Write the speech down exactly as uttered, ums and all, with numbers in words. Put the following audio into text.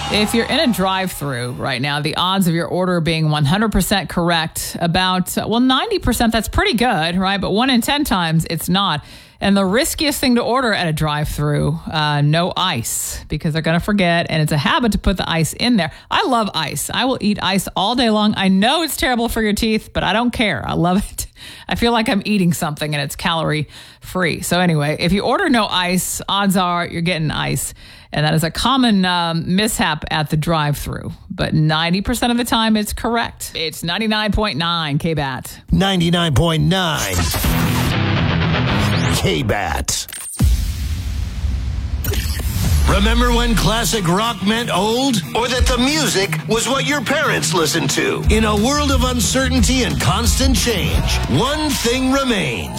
If you're in a drive-thru right now, the odds of your order being one hundred percent correct, about, well, ninety percent, that's pretty good, right? But one in ten times, it's not. And the riskiest thing to order at a drive-thru, uh, no ice, because they're going to forget, and it's a habit to put the ice in there. I love ice. I will eat ice all day long. I know it's terrible for your teeth, but I don't care. I love it. I feel like I'm eating something, and it's calorie-free. So anyway, if you order no ice, odds are you're getting ice. And that is a common um, mishap at the drive-thru. But ninety percent of the time, it's correct. It's ninety-nine point nine K B A T. ninety-nine point nine K B A T. Remember when classic rock meant old? Or that the music was what your parents listened to? In a world of uncertainty and constant change, one thing remains.